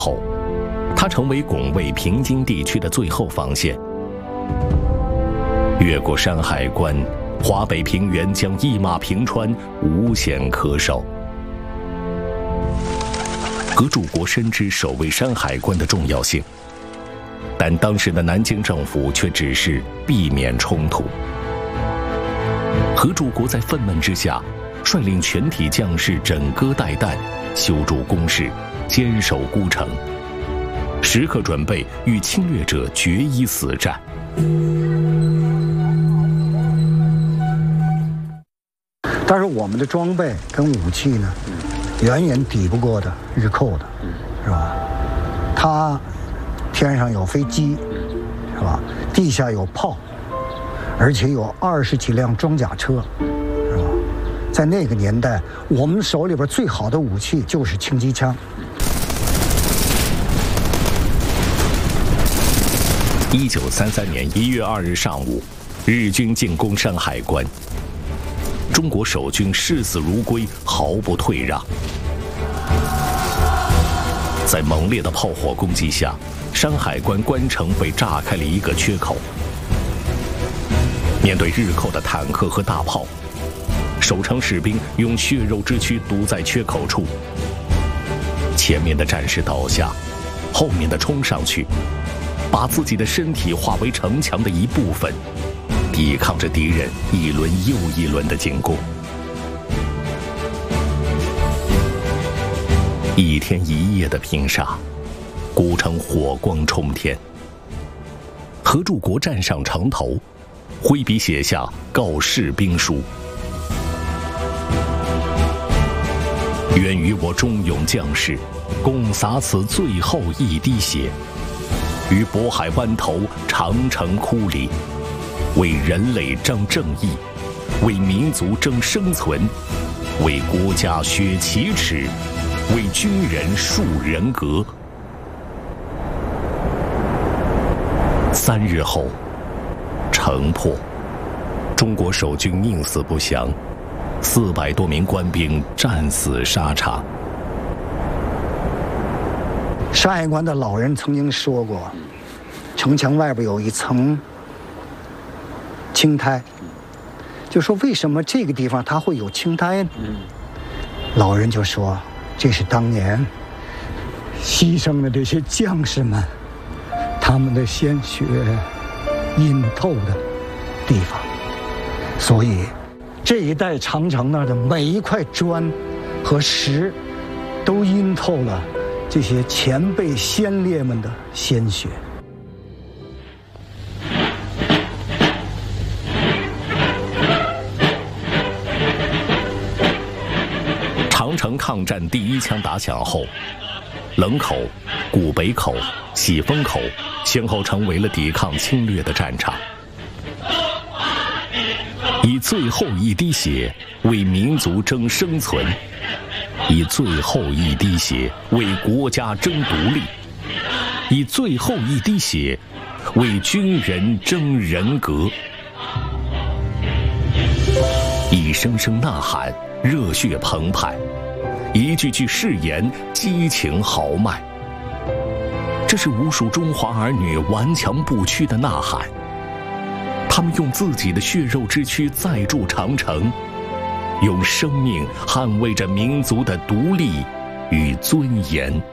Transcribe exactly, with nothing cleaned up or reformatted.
后，它成为拱卫平津地区的最后防线。越过山海关，华北平原将一马平川，无险可守。何柱国深知守卫山海关的重要性，但当时的南京政府却只是避免冲突。何柱国在愤懑之下，率领全体将士枕戈待旦，修筑工事，坚守孤城，时刻准备与侵略者决一死战。 但是我们的装备跟武器呢，远远抵不过的日寇的，是吧？他天上有飞机，是吧？地下有炮，而且有二十几辆装甲车，是吧？在那个年代，我们手里边最好的武器就是轻机枪。 一九三三年一月二日上午，日军进攻山海关。中国守军视死如归，毫不退让。在猛烈的炮火攻击下，山海关关城被炸开了一个缺口。面对日寇的坦克和大炮，守城士兵用血肉之躯堵在缺口处。前面的战士倒下，后面的冲上去，把自己的身体化为城墙的一部分，抵抗着敌人一轮又一轮的进攻。一天一夜的拼杀，古城火光冲天。何柱国站上城头，挥笔写下告士兵书：愿与我忠勇将士共洒此最后一滴血，于渤海湾头长城哭离，为人类争正义，为民族争生存，为国家削旗帜，为军人树人格。三日后，城破，中国守军宁死不降，四百多名官兵战死沙场。 山海关的老人曾经说过，城墙外边有一层青苔，就说为什么这个地方它会有青苔呢？老人就说，这是当年牺牲的这些将士们，他们的鲜血浸透的地方，所以这一带长城那儿的每一块砖和石，都浸透了这些前辈先烈们的鲜血。 长城抗战第一枪打响后，冷口、古北口、喜峰口先后成为了抵抗侵略的战场。以最后一滴血为民族争生存，以最后一滴血为国家争独立，以最后一滴血为军人争人格。一声声呐喊，热血澎湃；一句句誓言，激情豪迈。这是无数中华儿女顽强不屈的呐喊。他们用自己的血肉之躯再筑长城，用生命捍卫着民族的独立与尊严。